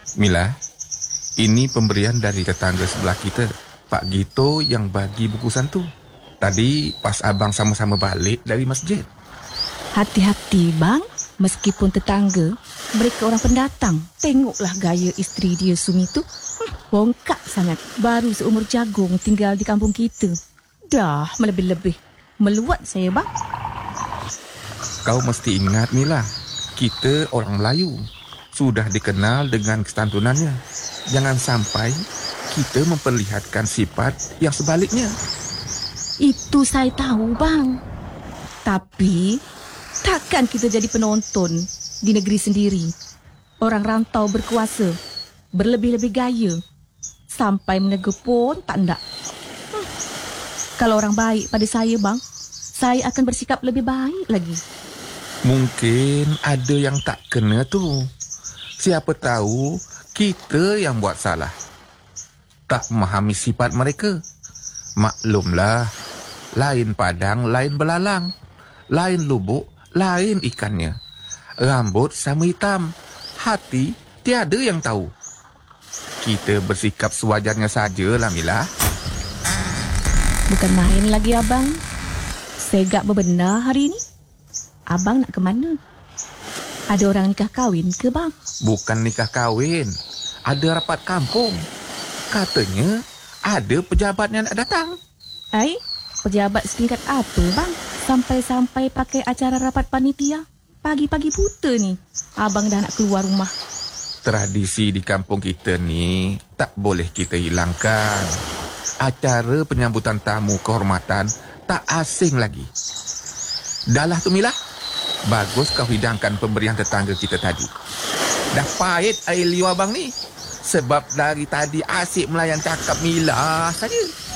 Mila, ini pemberian dari tetangga sebelah kita, Pak Gito yang bagi bungkusan tu. Tadi pas abang sama-sama balik dari masjid. Hati-hati bang, meskipun tetangga, mereka orang pendatang. Tengoklah gaya isteri dia Sumi tu. Bongkak sangat, baru seumur jagung tinggal di kampung kita. Dah melebih-lebih. Meluat saya bang. Kau mesti ingat Mila, kita orang Melayu. Sudah dikenal dengan kesantunannya. Jangan sampai kita memperlihatkan sifat yang sebaliknya. Itu saya tahu bang. Tapi takkan kita jadi penonton di negeri sendiri. Orang rantau berkuasa, berlebih-lebih gaya, sampai menegur pun tak ndak. Kalau orang baik pada saya bang, saya akan bersikap lebih baik lagi. Mungkin ada yang tak kena tu. Siapa tahu kita yang buat salah. Tak memahami sifat mereka. Maklumlah, lain padang, lain belalang. Lain lubuk, lain ikannya. Rambut sama hitam. Hati tiada yang tahu. Kita bersikap sewajarnya sajalah, Mila. Bukan main lagi abang. Saya gak berbenar hari ini. Abang nak ke mana? Ada orang nikah kahwin ke bang? Bukan nikah kahwin. Ada rapat kampung. Katanya ada pejabatnya nak datang. Pejabat setingkat apa bang? Sampai-sampai pakai acara rapat panitia. Pagi-pagi buta ni. Abang dah nak keluar rumah. Tradisi di kampung kita ni tak boleh kita hilangkan. Acara penyambutan tamu kehormatan tak asing lagi. Dahlah tu Mila. Bagus kau hidangkan pemberian tetangga kita tadi. Dah pahit air liu abang ni. Sebab dari tadi asyik melayan cakap Mila saja.